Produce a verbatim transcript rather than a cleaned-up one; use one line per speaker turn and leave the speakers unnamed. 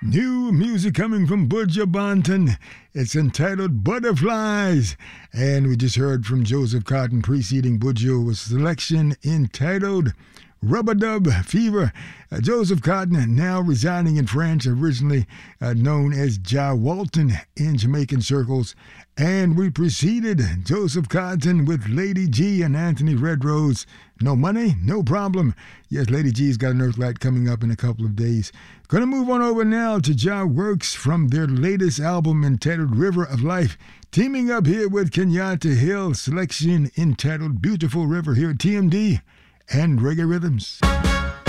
New music coming from Buju Banton. It's entitled Butterflies. And we just heard from Joseph Cotton preceding Buju with selection entitled Rub-a-Dub Fever. Uh, Joseph Cotton, now residing in France, originally uh, known as Ja Walton in Jamaican circles. And we preceded Joseph Cotton with Lady G and Anthony Redrose. No money, no problem. Yes, Lady G's got an Earthlight coming up in a couple of days. Gonna move on over now to Ja Works from their latest album entitled River of Life. Teaming up here with Kenyatta Hill, selection entitled Beautiful River here at T M D and Reggae Rhythms.